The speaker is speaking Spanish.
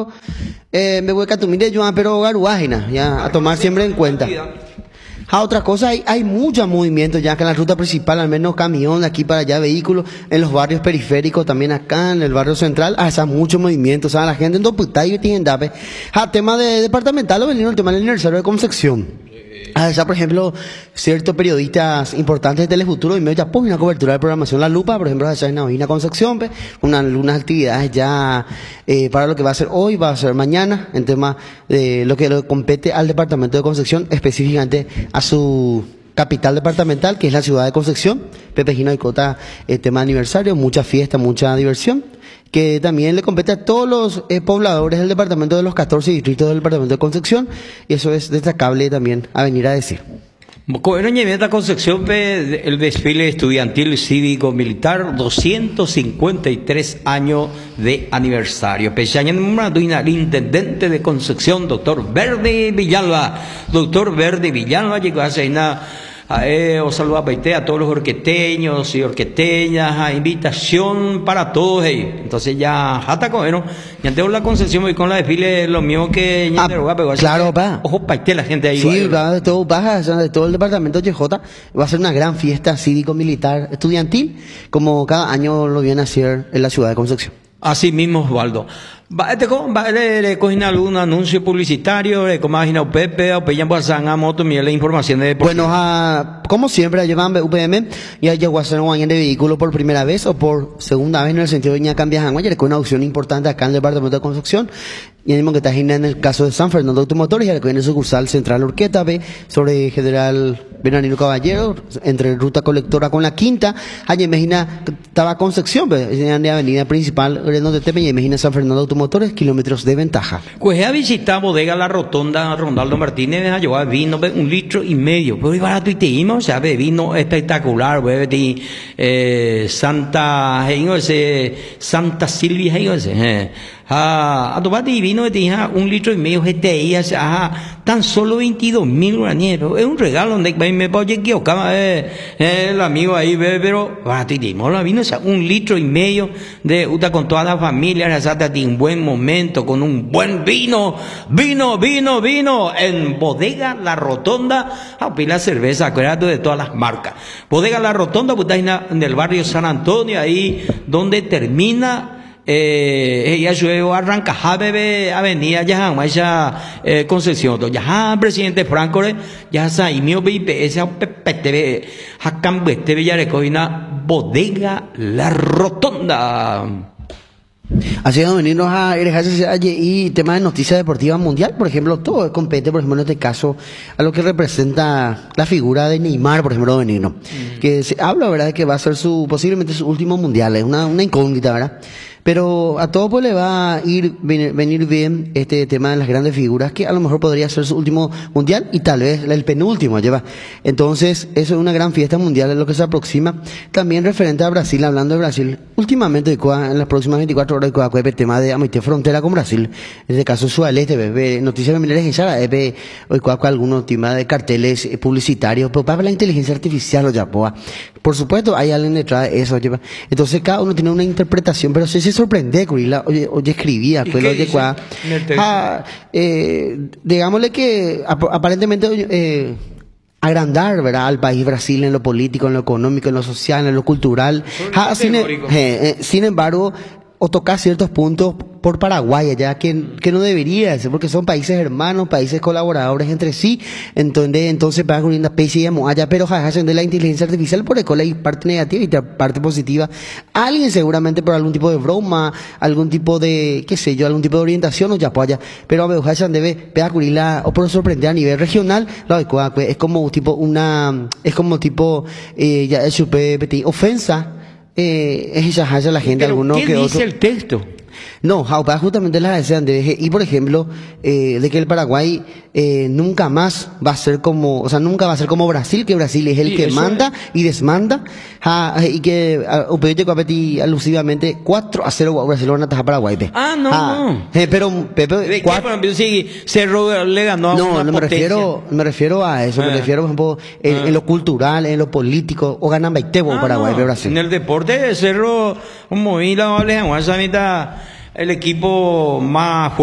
pero me voy a catumir yo, pero garuágina, ya a tomar siempre en cuenta. Otra cosa, hay mucho movimiento ya que en la ruta principal, al menos camión de aquí para allá, vehículos, en los barrios periféricos, también acá en el barrio central, hay mucho movimiento, o sea, la gente en Doputay y Tiendape. Tema de departamental, o venir el tema del aniversario de Concepción. Ya, por ejemplo, ciertos periodistas importantes de Telefuturo y medio ya ponen una cobertura de programación La Lupa, por ejemplo, allá en Navina Concepción, unas actividades ya para lo que va a ser hoy, va a ser mañana, en tema de lo que le compete al departamento de Concepción, específicamente a su capital departamental, que es la ciudad de Concepción. Pepe Gino y Cota, tema de aniversario, mucha fiesta, mucha diversión, que también le compete a todos los pobladores del departamento de los 14 distritos del departamento de Concepción, y eso es destacable también a venir a decir. Bueno, en Concepción, el desfile estudiantil cívico militar, 253 años de aniversario. El intendente de Concepción, doctor Verdi Villalba. Doctor Verdi Villalba llegó a hacer os saludo a todos los orqueteños y orqueteñas, invitación para todos ellos. Entonces ya hasta bueno, ya tengo la Concepción, voy con la desfile, lo mismo que claro, pa. Ojo, paite la gente ahí. Sí, de todo baja, de todo el departamento de YJ, va a ser una gran fiesta cívico-militar estudiantil, como cada año lo viene a hacer en la ciudad de Concepción. Así mismo, Osvaldo. ¿Le cogen algún anuncio publicitario? ¿Le imagina Pepe o Peña Guasanga Moto? Mira la información de deporte. Bueno, como siempre, llevan UPM y ya llegó a hacer un año de vehículo por primera vez o por segunda vez en el sentido de que cambias agua. Ya con una opción importante acá en el departamento de Concepción. Y el mismo que está en el caso de San Fernando Automotores, ya que viene sucursal Central Urqueta, sobre General Bernardino Caballero, entre ruta colectora con la quinta. Allá imagina, estaba Concepción, en la avenida principal, donde te imagina San Fernando Automotores, kilómetros de ventaja. Pues ya visitado bodega La Rotonda, Ronaldo Martínez, a llevar vino, 1,5 litros, pues barato y te dimos, o sea, vino espectacular, Santa Silvia, a tu parte vino te dije 1,5 litros GTI, tan solo 22,000 guaraníes, es un regalo donde me puedo equivocar, el amigo ahí, pero barato y dimos la vino, o sea, 1,5 litros de Uta con toda la familia, un buen momento, con un buen vino, en bodega La Rotonda, a pila cerveza, acuérdate de todas las marcas. Bodega La Rotonda, pues está en el barrio San Antonio, ahí donde termina ella llueve arranca avenida ya Concepción ya presidente Franco ya y mío ese pepete jacambete Villarecogina bodega La Rotonda. Así es, venirnos a y tema de noticias deportivas mundial, por ejemplo, todo compete, por ejemplo, en este caso, a lo que representa la figura de Neymar, por ejemplo, venirnos. Que se habla, ¿verdad?, de que va a ser posiblemente su último mundial, es una incógnita, ¿verdad? Pero a todo pues le va a venir bien este tema de las grandes figuras, que a lo mejor podría ser su último mundial y tal vez el penúltimo lleva. Entonces, eso es una gran fiesta mundial, es lo que se aproxima. También referente a Brasil, hablando de Brasil, últimamente en las próximas 24 horas el tema de Amité frontera con Brasil, en este caso Sudeste, noticias familiares hoy algunos temas de carteles publicitarios, pero para la inteligencia artificial o ya por supuesto hay alguien detrás de eso lleva. Entonces cada uno tiene una interpretación, pero se sorprende, Curila, oye escribía, pues digámosle que aparentemente agrandar, ¿verdad?, al país Brasil en lo político, en lo económico, en lo social, en lo cultural. Sin embargo, o tocar ciertos puntos por Paraguay allá que no debería ser, porque son países hermanos, países colaboradores entre sí, entonces para una especie de allá, pero de la inteligencia artificial por el hay parte negativa y parte positiva. Alguien seguramente por algún tipo de broma, algún tipo de, qué sé yo, algún tipo de orientación o ya allá, pero a veces debe pegar o por sorprender a nivel regional, es como tipo ya es ofensa. Es esa la gente, alguno que otro. ¿Qué dice el texto? No, justamente las desean y por ejemplo, de que el Paraguay nunca más va a ser como, nunca va a ser como Brasil, que Brasil es el que manda y desmanda, y que llegó a pedir alusivamente 4-0 Brasil van a atajar Paraguay. No. Pero Pepe, si Cerro le ganó a una potencia. me refiero a eso, me refiero, por ejemplo, en lo cultural, en lo político, o ganan Baitebo Paraguay, Brasil. En el deporte, Cerro, como la el equipo más